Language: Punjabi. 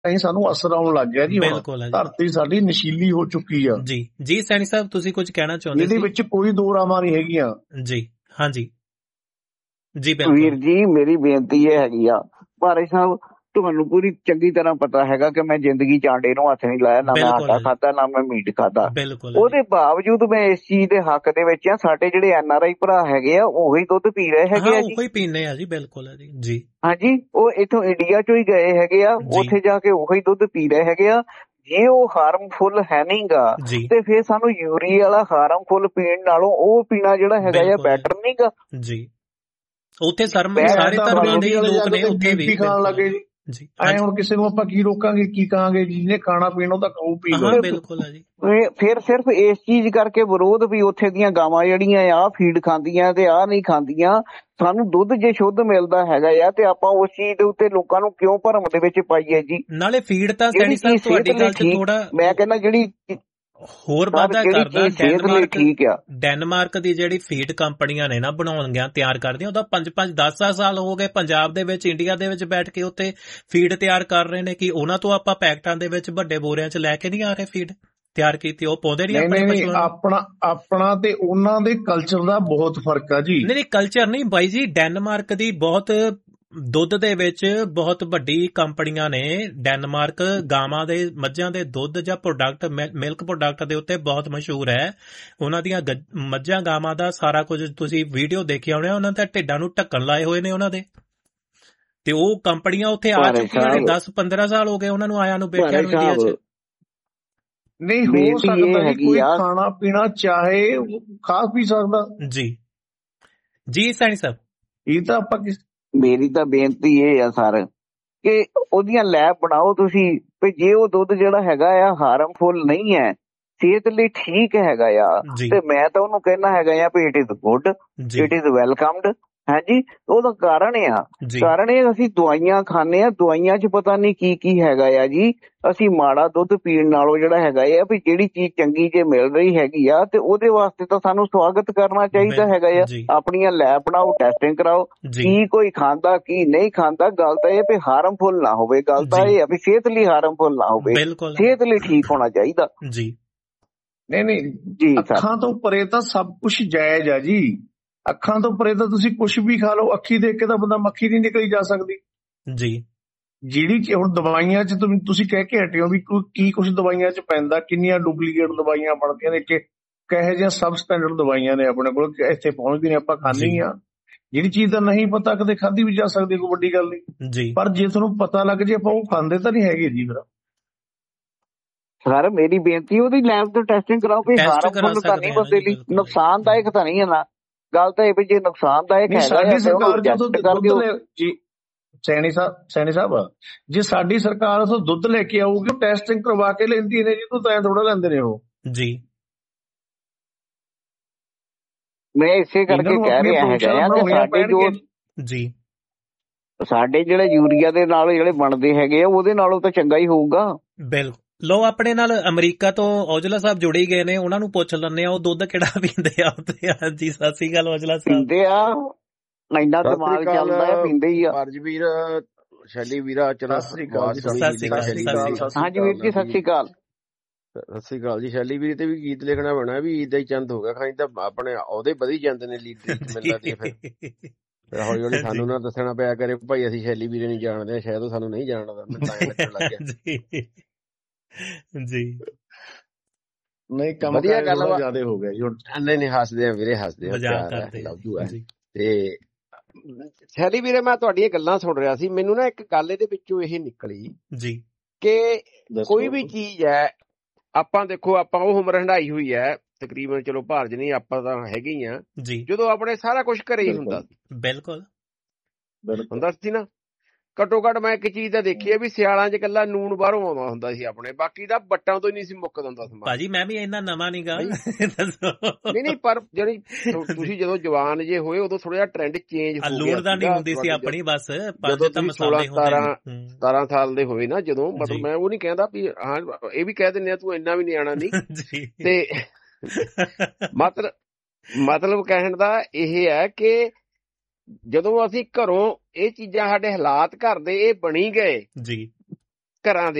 ਸਾਨੂੰ ਅਸਰ ਆਉਣ ਲੱਗ ਗਿਆ ਜੀ। ਹੁਣ ਬਿਲਕੁਲ ਹੈ ਜੀ। ਧਰਤੀ ਸਾਡੀ ਨਸ਼ੀਲੀ ਹੋ ਚੁੱਕੀ ਆ ਜੀ ਜੀ ਸੈਣੀ ਸਾਹਿਬ, ਤੁਸੀਂ ਕੁਝ ਕਹਿਣਾ ਚਾਹੁੰਦੇ ਇਹਦੇ ਸੀ? ਵਿੱਚ ਕੋਈ ਦੋ ਰਾਵਾਂ ਨਹੀਂ ਹੈਗੀਆਂ ਜੀ ਹਾਂਜੀ ਜੀ ਵੀਰ ਬਿਲਕੁਲ ਜੀ ਮੇਰੀ ਬੇਨਤੀ ਇਹ ਹੈਗੀ ਆ, ਭਾਰੇ ਸਾਹਿਬ ਤੁਹਾਨੂੰ ਪੂਰੀ ਚੰਗੀ ਤਰ੍ਹਾਂ ਪਤਾ ਹੈਗਾ ਕਿ ਮੈਂ ਜ਼ਿੰਦਗੀ ਚ ਆਂਡੇ ਨੂੰ ਹੱਥ ਨਹੀਂ ਲਾਇਆ, ਨਾ ਮੈਂ ਬਿਲਕੁਲ ਆਟਾ ਹੈ ਜੀ। ਖਾਧਾ ਨਾ ਮੈਂ ਮੀਟ ਖਾਧਾ। ਬਿਲਕੁਲ ਹੈ ਜੀ। ਉਹਦੇ ਬਾਵਜੂਦ ਮੈਂ ਇਸ ਚੀਜ਼ ਦੇ ਹੱਕ ਦੇ ਵਿੱਚ ਆ। ਸਾਡੇ ਜਿਹੜੇ NRI ਭਰਾ ਹੈਗੇ ਆ ਉਹੀ ਦੁੱਧ ਪੀ ਰਹੇ ਹੈਗੇ ਹਾਂ ਆ ਜੀ। ਉਹੀ ਪੀਂਦੇ ਆ ਜੀ। ਬਿਲਕੁਲ ਹੈ ਜੀ। ਜੀ ਹਾਂਜੀ, ਉਹ ਇੱਥੋਂ ਇੰਡੀਆ ਚੋਂ ਹੀ ਗਏ ਹੈਗੇ ਆ, ਜੀ। ਉੱਥੇ ਜਾ ਕੇ ਉਹੀ ਦੁੱਧ ਪੀ ਰਹੇ ਹੈਗੇ ਆ। ਜੇ ਉਹ ਹਾਰਮਫੁਲ ਹੈ ਨਹੀਂਗਾ ਜੀ ਤੇ ਫਿਰ ਸਾਨੂੰ ਯੂਰੀ ਵਾਲਾ ਹਾਰਮਫੁਲ ਪੀਣ ਨਾਲੋਂ ਉਹ ਪੀਣਾ ਜਿਹੜਾ ਹੈਗਾ ਆ ਬਿਲਕੁਲ ਹੈ। ਬੈਟਰ ਨਹੀਂਗਾ ਜੀ ਉੱਥੇ ਸਾਰੇ ਮੈਂ ਤਾਂ ਧਰਮਾਂ ਦੇ ਵਾਲੇ ਲੋਕ ਨੇ ਜਾ ਕੇ ਉੱਥੇ ਵੀ ਬੀਪੀ ਖਾਣ ਲੱਗੇ ਜੀ। ਜੀ ਐ ਹੁਣ ਕਿਸੇ ਨੂੰ ਆਪਾਂ ਕੀ ਰੋਕਾਂਗੇ, ਕੀ ਕਹਾਂਗੇ? ਜਿਹਨੇ ਖਾਣਾ ਪੀਣਾ ਉਹਦਾ ਖਾਊ ਪੀਊਗਾ। ਹਾਂ ਬਿਲਕੁਲ ਹੈ ਜੀ। ਫਿਰ ਸਿਰਫ ਇਸ ਚੀਜ਼ ਕਰਕੇ ਵਿਰੋਧ ਵੀ ਉੱਥੇ ਦੀਆਂ ਗਾਵਾਂ ਜਿਹੜੀਆਂ ਆ ਫੀਡ ਖਾਂਦੀਆਂ ਤੇ ਆਹ ਨਹੀਂ ਖਾਂਦੀਆਂ। ਸਾਨੂੰ ਦੁੱਧ ਜੇ ਸ਼ੁੱਧ ਮਿਲਦਾ ਹੈਗਾ ਆ ਤੇ ਆਪਾਂ ਉਸ ਚੀਜ਼ ਦੇ ਉੱਤੇ ਲੋਕਾਂ ਨੂੰ ਕਿਉਂ ਭਰਮ ਦੇ ਵਿੱਚ ਪਾਈਏ ਜੀ? ਨਾਲੇ ਫੀਡ ਤਾਂ ਜਿਹੜੀ ਸੈਣੀ ਸਾਹਿਬ ਚੀਜ਼ ਤੁਹਾਡੀ ਸਿਹਤ ਲਈ ਗੱਲ 'ਚ ਠੀਕ, ਥੋੜਾ ਮੈਂ ਕਹਿੰਦਾ ਜਿਹੜੀ ਹੋਰ ਵਾਧਾ ਜਿਹੜੀ ਕਰਦਾ। ਚੀਜ਼ ਸਿਹਤ ਲਈ ਠੀਕ ਆ। ਡੈਨਮਾਰਕ ਦੀ ਜਿਹੜੀ ਫੀਡ ਕੰਪਨੀਆਂ ਨੇ ਨਾ ਬਣਾਉਣਗੀਆਂ ਤਿਆਰ ਕਰਦੀਆਂ, ਉਹਦਾ 5-5 10 ਸਾਲ ਹੋ ਗਏ ਪੰਜਾਬ ਦੇ ਵਿੱਚ ਇੰਡੀਆ ਦੇ ਵਿੱਚ ਬੈਠ ਕੇ ਉੱਥੇ ਫੀਡ ਤਿਆਰ ਕਰ ਰਹੇ ਨੇ। ਕਿ ਉਹਨਾਂ ਤੋਂ ਆਪਾਂ ਪੈਕਟਾਂ ਦੇ ਵਿੱਚ ਵੱਡੇ ਬੋਰਿਆਂ 'ਚ ਲੈ ਕੇ ਨਹੀਂ ਆ ਰਹੇ ਫੀਡ ਤਿਆਰ ਕੀਤੀ? ਉਹ ਪਾਉਂਦੇ ਨਹੀਂ ਆਪਣੇ ਪਸ਼ੂਆਂ ਨੂੰ? ਆਪਣਾ ਤੇ ਉਹਨਾਂ ਦੇ ਕਲਚਰ ਦਾ ਬਹੁਤ ਫਰਕ ਆ ਜੀ। ਨਹੀਂ ਕਲਚਰ ਨਹੀਂ ਬਾਈ ਜੀ, ਡੈਨਮਾਰਕ ਦੀ ਬਹੁਤ ਦੁੱਧ ਦੇ ਵਿੱਚ ਬਹੁਤ ਵੱਡੀ ਕੰਪਨੀਆਂ ਨੇ। ਡੈਨਮਾਰਕ ਗਾਵਾਂ ਦੇ ਮੱਝਾਂ ਦੇ ਦੁੱਧ ਜਾਂ ਪ੍ਰੋਡਕਟ ਮਿਲਕ ਪ੍ਰੋਡਕਟ ਦੇ ਉੱਤੇ ਬਹੁਤ ਮਸ਼ਹੂਰ ਹੈ। ਉਹਨਾਂ ਦੀਆਂ ਮੱਝਾਂ ਗਾਵਾਂ ਦਾ ਸਾਰਾ ਕੁਝ ਤੁਸੀਂ ਵੀਡੀਓ ਦੇਖਿਆ ਹੋਣਾ, ਉਹਨਾਂ ਦੇ ਢਿੱਡਾਂ ਨੂੰ ਢੱਕਣ ਲਾਏ ਹੋਏ ਨੇ ਉਹਨਾਂ ਦੇ। ਤੇ ਉਹ ਕੰਪਨੀਆਂ ਉੱਥੇ ਆ ਚੁੱਕੀਆਂ ਨੇ। 10-15 ਸਾਲ ਹੋ ਗਏ ਉਹਨਾਂ ਨੂੰ ਆਇਆ ਨੂੰ, ਬੈਠਿਆਂ ਨੂੰ ਇੰਡੀਆ 'ਚ। ਨਹੀਂ ਹੋ ਸਕਦਾ ਕੋਈ ਖਾਣਾ ਪੀਣਾ ਚਾਹੇ ਖਾ ਪੀ ਸਕਦਾ ਜੀ ਜੀ ਸੈਣੀ ਸਾਹਿਬ। ਇਹ ਤਾਂ ਆਪਾਂ ਮੇਰੀ ਤਾਂ ਬੇਨਤੀ ਇਹ ਆ ਸਰ ਕਿ ਉਹਦੀਆਂ ਲੈਬ ਬਣਾਓ ਤੁਸੀਂ, ਵੀ ਜੇ ਉਹ ਦੁੱਧ ਜਿਹੜਾ ਹੈਗਾ ਆ ਹਾਰਮਫੁਲ ਨਹੀਂ ਹੈ, ਸਿਹਤ ਲਈ ਠੀਕ ਹੈਗਾ ਆ, ਤੇ ਮੈਂ ਤਾਂ ਉਹਨੂੰ ਕਹਿਣਾ ਹੈਗਾ ਆ ਵੀ it is good, it is ਵੈਲਕਮਡ। ਹਾਂਜੀ, ਉਹਦਾ ਕਾਰਨ ਇਹ ਅਸੀਂ ਦਵਾਈਆਂ ਖਾਂਦੇ ਆ, ਦਵਾਈਆਂ 'ਚ ਪਤਾ ਨਹੀਂ ਕੀ ਕੀ ਹੈਗਾ ਆ ਜੀ। ਅਸੀਂ ਮਾੜਾ ਦੁੱਧ ਪੀਣ ਨਾਲੋਂ ਜਿਹੜਾ ਹੈਗਾ ਆ ਵੀ ਜਿਹੜੀ ਚੀਜ਼ ਚੰਗੀ ਜੇ ਮਿਲ ਰਹੀ ਹੈਗੀ ਆ ਤੇ ਉਹਦੇ ਵਾਸਤੇ ਤਾਂ ਸਾਨੂੰ ਸਵਾਗਤ ਕਰਨਾ ਚਾਹੀਦਾ ਹੈਗਾ ਆ। ਆਪਣੀਆਂ ਲੈਬ ਬਣਾਓ, ਟੈਸਟਿੰਗ ਕਰਾਓ, ਕੀ ਕੋਈ ਖਾਂਦਾ ਕੀ ਨਹੀਂ ਖਾਂਦਾ। ਗੱਲ ਤਾਂ ਇਹ ਵੀ ਹਾਰਮਫੁਲ ਨਾ ਹੋਵੇ, ਗੱਲ ਤਾਂ ਇਹ ਆ ਵੀ ਸਿਹਤ ਲਈ ਹਾਰਮਫੁਲ ਨਾ ਹੋਵੇ, ਸਿਹਤ ਲਈ ਠੀਕ ਹੋਣਾ ਚਾਹੀਦਾ ਜੀ। ਨਹੀਂ ਜੀ, ਅੱਖਾਂ ਤੋਂ ਪਰੇ ਤਾਂ ਸਭ ਕੁਝ ਜਾਇਜ਼ ਆ ਜੀ। ਅੱਖਾਂ ਤੋਂ ਪਰੇ ਤਾਂ ਤੁਸੀਂ ਕੁਝ ਵੀ ਖਾ ਲਓ, ਅੱਖੀ ਦੇਖ ਕੇ ਤਾਂ ਬੰਦਾ ਮੱਖੀ ਨਹੀਂ ਨਿਕਲੀ ਜਾ ਸਕਦੀ ਜੀ। ਜਿਹੜੀ ਹੁਣ ਦਵਾਈਆਂ 'ਚ ਤੁਸੀਂ ਕਹਿ ਕੇ ਹਟੇ ਹੋ ਵੀ ਕੀ ਕੁਝ ਦਵਾਈਆਂ 'ਚ ਪੈਂਦਾ, ਕਿੰਨੀਆਂ ਡੁਪਲੀਕੇਟ ਦਵਾਈਆਂ ਬਣਦੀਆਂ ਨੇ, ਕਿਹੋ ਜਿਹੀਆਂ ਸਬ ਸਟੈਂਡਰਡ ਦਵਾਈਆਂ ਨੇ ਆਪਣੇ ਕੋਲ ਇੱਥੇ ਪਹੁੰਚਦੀਆਂ ਨੇ, ਆਪਾਂ ਖਾਂਦੇ ਆ। ਜਿਹੜੀ ਚੀਜ਼ ਦਾ ਨਹੀਂ ਪਤਾ ਕਦੇ ਖਾਧੀ ਵੀ ਜਾ ਸਕਦੀ, ਕੋਈ ਵੱਡੀ ਗੱਲ ਨਹੀਂ। ਪਰ ਜੇ ਤੁਹਾਨੂੰ ਪਤਾ ਲੱਗ ਜੇ ਆਪਾਂ ਉਹ ਖਾਂਦੇ ਤਾਂ ਨਹੀਂ ਹੈਗੇ ਜੀ। ਫਿਰ ਸਰ ਮੇਰੀ ਬੇਨਤੀ ਉਹਦੀ ਲੈਬ ਤੋਂ ਟੈਸਟਿੰਗ ਕਰਾਓ, ਵੀ ਹਾਰਮਫੁਲ ਤਾਂ ਨਹੀਂ ਬੰਦੇ ਲਈ, ਨੁਕਸਾਨਦਾਇਕ ਤਾਂ ਨਹੀਂ ਹੈ ਨਾ। ਗੱਲ ਤਾਂ ਇਹ ਵੀ ਜੇ ਨੁਕਸਾਨਦਾਇਕ ਹੈਗਾ ਸਾਡੀ ਸਰਕਾਰ ਜਦੋਂ ਜੀ ਸੈਣੀ ਸਾਹਿਬ ਜੇ ਸਾਡੀ ਸਰਕਾਰ ਤੋਂ ਦੁੱਧ ਲੈ ਕੇ ਆਊਗੀ, ਟੈਸਟਿੰਗ ਕਰਵਾ ਕੇ ਲੈਂਦੀ ਨੇ ਜੀ। ਤੂੰ ਤਾਂ ਥੋੜਾ ਲੈਂਦੇ ਨੇ ਉਹ ਜੀ। ਮੈਂ ਇਸੇ ਕਰਕੇ ਕਹਿ ਰਿਹਾ ਹੈਗਾ ਸਾਡੇ ਜੋ ਜੀ ਸਾਡੇ ਜਿਹੜੇ ਯੂਰੀਆ ਦੇ ਨਾਲ ਜਿਹੜੇ ਬਣਦੇ ਹੈਗੇ ਆ ਉਹਦੇ ਨਾਲੋਂ ਤਾਂ ਚੰਗਾ ਹੀ ਹੋਊਗਾ। ਬਿਲਕੁਲ। ਲੋ ਆਪਣੇ ਨਾਲ ਅਮਰੀਕਾ ਤੋਂ ਔਜਲਾ ਸਾਹਿਬ ਜੁੜੇ ਗਏ ਨੇ, ਉਹਨਾਂ ਨੂੰ ਪੁੱਛ ਲੈਂਦੇ ਆ ਉਹ ਦੁੱਧ ਕਿਹੜਾ ਪੀਂਦੇ ਆ ਉੱਥੇ। ਜੀ ਸਤਿ ਸ੍ਰੀ ਅਕਾਲ ਔਜਲਾ ਸਾਹਿਬ। ਪੀਂਦੇ ਆ, ਇੰਨਾ ਦਿਮਾਗ ਚੱਲਦਾ ਆ, ਪੀਂਦੇ ਹੀ ਆ। ਵੀਰ ਸ਼ੈਲੀ ਵੀਰਾ ਚਲੋ ਹਾਂਜੀ ਵੀਰ ਜੀ ਸਤਿ ਸ੍ਰੀ ਅਕਾਲ। ਸਤਿ ਸ੍ਰੀ ਅਕਾਲ ਜੀ। ਸ਼ੈਲੀ ਵੀਰ ਤੇ ਵੀ ਗੀਤ ਲਿਖਣਾ ਪੈਣਾ ਵੀ ਈਦ ਦਾ ਹੀ ਚੰਦ ਹੋ ਗਿਆ। ਖਾਈ ਤਾਂ ਆਪਣੇ ਉਹਦੇ ਵਧੀ ਜਾਂਦੇ ਨੇ ਲੀਡਰ ਮਿਲਦਾ। ਫਿਰ ਹੌਲੀ ਹੌਲੀ ਸਾਨੂੰ ਨਾ ਦੱਸਣਾ ਪਿਆ ਕਰੇ ਭਾਈ ਅਸੀਂ ਸ਼ੈਲੀ ਵੀਰੇ ਨਹੀਂ ਜਾਣਦੇ, ਸ਼ਾਇਦ ਉਹ ਸਾਨੂੰ ਨਹੀਂ ਜਾਣਦਾ। ਜੀ ਨਹੀਂ ਕੰਮ ਵਧੀਆ ਗੱਲ ਜ਼ਿਆਦਾ ਹੋ ਗਿਆ ਜੀ ਹੁਣ। ਨਹੀਂ ਹੱਸਦੇ ਆ ਵੀਰੇ, ਹੱਸਦੇ ਆ, ਲਵਜੂ ਹੈ। ਤੇ ਸ਼ੈਲੀ ਵੀਰੇ ਮੈਂ ਤੁਹਾਡੀਆਂ ਗੱਲਾਂ ਸੁਣ ਰਿਹਾ ਸੀ, ਮੈਨੂੰ ਨਾ ਇੱਕ ਗੱਲ ਇਹਦੇ ਵਿੱਚੋਂ ਇਹ ਨਿਕਲੀ ਜੀ ਕਿ ਕੋਈ ਵੀ ਚੀਜ਼ ਹੈ, ਆਪਾਂ ਦੇਖੋ ਆਪਾਂ ਉਹ ਉਮਰ ਹੰਢਾਈ ਹੋਈ ਹੈ ਤਕਰੀਬਨ, ਚਲੋ ਭਾਰਜ ਨਹੀਂ ਆਪਾਂ ਤਾਂ ਹੈਗੇ ਹੀ ਆ ਜੀ। ਜਦੋਂ ਆਪਣੇ ਸਾਰਾ ਕੁਛ ਘਰੇ ਹੀ ਹੁੰਦਾ ਸੀ, ਬਿਲਕੁਲ ਹੁੰਦਾ ਸੀ ਨਾ। ਘੱਟੋ ਘੱਟ ਮੈਂ ਇੱਕ ਚੀਜ਼ ਤਾਂ ਦੇਖੀ ਹੈ ਵੀ ਸਿਆਲਾਂ 'ਚ ਇਕੱਲਾ ਨੂਣ ਬਾਹਰੋਂ ਆਉਂਦਾ ਹੁੰਦਾ ਸੀ ਆਪਣੇ, ਬਾਕੀ ਦਾ ਬੱਟਾਂ ਤੋਂ ਹੀ ਨਹੀਂ ਸੀ ਮੁੱਕਦਾ ਹੁੰਦਾ ਸਮਾਨ। ਭਾਜੀ ਮੈਂ ਵੀ ਇੰਨਾ ਨਵਾਂ ਨੀ ਗਾ। ਨਹੀਂ ਪਰ ਜਿਹੜੀ ਤੁਸੀਂ ਜਦੋਂ ਜਵਾਨ ਜੇ ਹੋਏ ਉਦੋਂ ਥੋੜਾ ਜਿਹਾ ਟ੍ਰੈਂਡ ਚੇਂਜ ਹੋ ਗਿਆ। ਲੂਣ ਦਾ ਨਹੀਂ ਹੁੰਦੀ ਸੀ ਆਪਣੀ, ਬਸ ਜਦੋਂ ਤੁਸੀਂ 16-17 ਸਾਲ ਦੇ ਹੋਏ ਨਾ, ਜਦੋਂ ਮਤਲਬ ਮੈਂ ਉਹ ਨੀ ਕਹਿੰਦਾ ਵੀ ਹਾਂ ਇਹ ਵੀ ਕਹਿ ਦਿੰਦੇ ਆ ਤੂੰ ਇੰਨਾ ਵੀ ਨਿਆਣਾ ਨਹੀਂ। ਤੇ ਮਤਲਬ ਕਹਿਣ ਦਾ ਇਹ ਹੈ ਕਿ ਜਦੋਂ ਅਸੀਂ ਘਰੋਂ ਇਹ ਚੀਜ਼ਾਂ, ਸਾਡੇ ਹਾਲਾਤ ਘਰ ਦੇ ਇਹ ਬਣੀ ਗਏ ਜੀ, ਘਰਾਂ ਦੇ